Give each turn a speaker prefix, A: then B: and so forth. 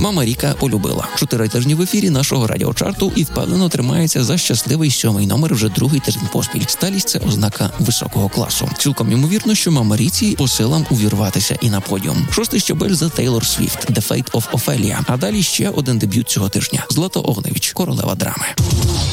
A: Мама Ріка полюбила. 4 тижні в ефірі нашого радіочарту і впевнено тримається за щасливий 7-й номер вже другий тиждень поспіль. Сталість – це ознака високого класу. Цілком ймовірно, що Мама Ріці по силам увірватися і на подіум. 6-й щабель за Тейлор Свіфт «The Fate of Ophelia». А далі ще один дебют цього тижня – Злата Огневич, королева драми.